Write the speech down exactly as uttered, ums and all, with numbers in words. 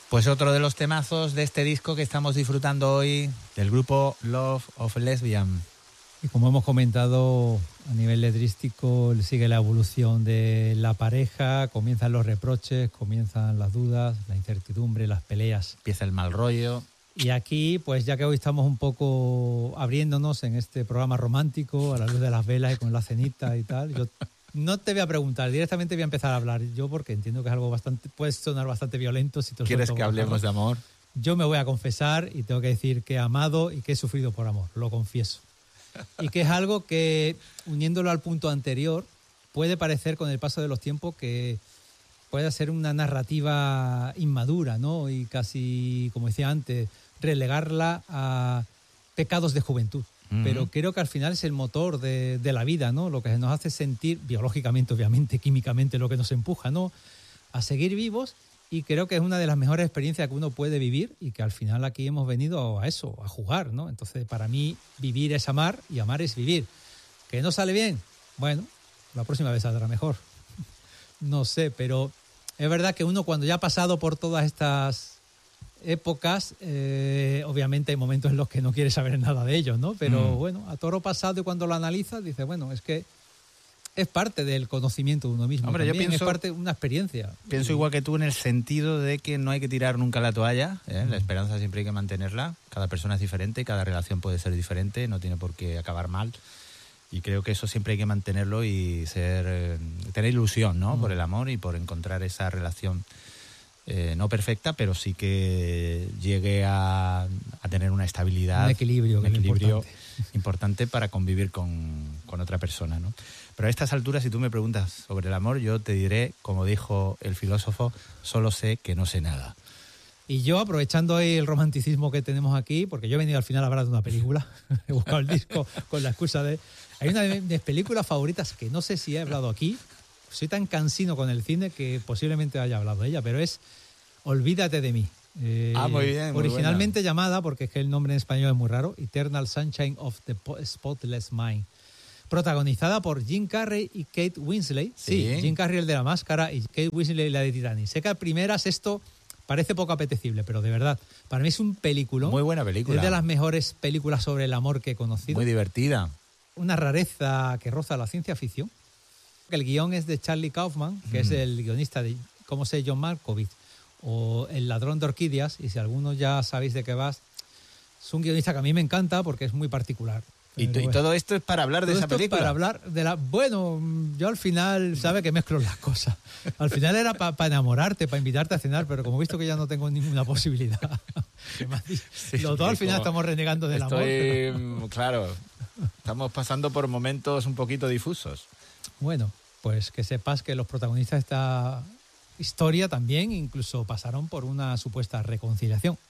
Pues otro de los temazos de este disco que estamos disfrutando hoy, del grupo Love of Lesbian. Y como hemos comentado, a nivel letrístico sigue la evolución de la pareja, comienzan los reproches, comienzan las dudas, la incertidumbre, las peleas. Empieza el mal rollo. Y aquí, pues ya que hoy estamos un poco abriéndonos en este programa romántico, a la luz de las velas y con la cenita y tal, yo no te voy a preguntar, directamente voy a empezar a hablar yo porque entiendo que es algo bastante, puede sonar bastante violento. Si te ¿Quieres que hablemos de amor? Yo me voy a confesar y tengo que decir que he amado y que he sufrido por amor, lo confieso. Y que es algo que, uniéndolo al punto anterior, puede parecer con el paso de los tiempos que puede ser una narrativa inmadura, ¿no? Y casi, como decía antes, relegarla a pecados de juventud. Uh-huh. Pero creo que al final es el motor de, de la vida, ¿no? Lo que nos hace sentir, biológicamente, obviamente, químicamente, lo que nos empuja, ¿no? A seguir vivos. Y creo que es una de las mejores experiencias que uno puede vivir y que al final aquí hemos venido a eso, a jugar, ¿no? Entonces, para mí, vivir es amar y amar es vivir. ¿Que no sale bien? Bueno, la próxima vez saldrá mejor. No sé, pero es verdad que uno cuando ya ha pasado por todas estas épocas, eh, obviamente hay momentos en los que no quiere saber nada de ellos, ¿no? Pero mm. bueno, a toro pasado y cuando lo analizas, dices, bueno, es que es parte del conocimiento de uno mismo. Hombre, también, yo pienso, es parte de una experiencia. Pienso igual que tú en el sentido de que no hay que tirar nunca la toalla, ¿eh? La esperanza siempre hay que mantenerla. Cada persona es diferente, cada relación puede ser diferente, no tiene por qué acabar mal. Y creo que eso siempre hay que mantenerlo y ser eh, tener ilusión, ¿no? Mm. Por el amor y por encontrar esa relación eh, no perfecta, pero sí que llegue a, a tener una estabilidad, un equilibrio, un equilibrio importante. importante para convivir con, con otra persona, ¿no? Pero a estas alturas, si tú me preguntas sobre el amor, yo te diré, como dijo el filósofo, solo sé que no sé nada. Y yo, aprovechando hoy el romanticismo que tenemos aquí, porque yo he venido al final a hablar de una película, he buscado el disco con la excusa de... Hay una de mis películas favoritas que no sé si he hablado aquí, soy tan cansino con el cine que posiblemente haya hablado de ella, pero es Olvídate de mí. Eh, ah, muy bien. Muy originalmente buena. Llamada, porque es que el nombre en español es muy raro, Eternal Sunshine of the Spotless Mind. Protagonizada por Jim Carrey y Kate Winslet. Sí. sí, Jim Carrey el de La Máscara y Kate Winslet la de Titanic. Sé que a primeras esto parece poco apetecible, pero de verdad, para mí es un película. Muy buena película. Es de las mejores películas sobre el amor que he conocido. Muy divertida. Una rareza que roza la ciencia ficción. El guión es de Charlie Kaufman, que mm. es el guionista de Cómo sé John Malkovich o El ladrón de orquídeas, y si algunos ya sabéis de qué vas, es un guionista que a mí me encanta porque es muy particular. Y, t- bueno, y todo esto es para hablar de todo esa esto película. Es para hablar de la. Bueno, yo al final, sabe que mezclo las cosas. Al final era para pa enamorarte, para invitarte a cenar, pero como he visto que ya no tengo ninguna posibilidad. Sí, los dos al final estamos renegando del estoy, amor. Pero... Claro, estamos pasando por momentos un poquito difusos. Bueno, pues que sepas que los protagonistas de esta historia también incluso pasaron por una supuesta reconciliación.